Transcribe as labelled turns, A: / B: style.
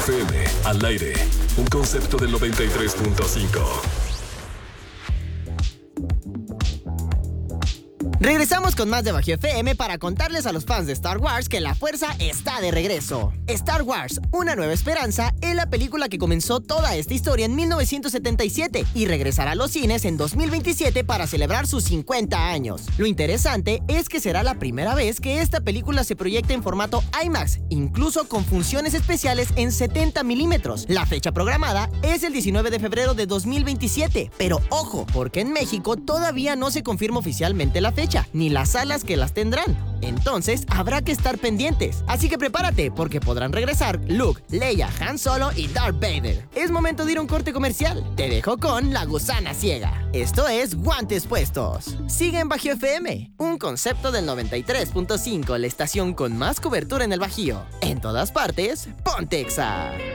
A: FM al aire, un concepto del 93.5.
B: Regresamos con más de Bajío FM para contarles a los fans de Star Wars que la fuerza está de regreso. Star Wars, Una Nueva Esperanza, es la película que comenzó toda esta historia en 1977 y regresará a los cines en 2027 para celebrar sus 50 años. Lo interesante es que será la primera vez que esta película se proyecta en formato IMAX, incluso con funciones especiales en 70 milímetros. La fecha programada es el 19 de febrero de 2027, pero ojo, porque en México todavía no se confirma oficialmente la fecha, ni las salas que las tendrán. Entonces habrá que estar pendientes. Así que prepárate, porque podrán regresar Luke, Leia, Han Solo y Darth Vader. Es momento de ir a un corte comercial. Te dejo con La Gusana Ciega. Esto es Guantes Puestos. Sigue en Bajío FM, un concepto del 93.5, la estación con más cobertura en el Bajío. En todas partes, ponte Exa.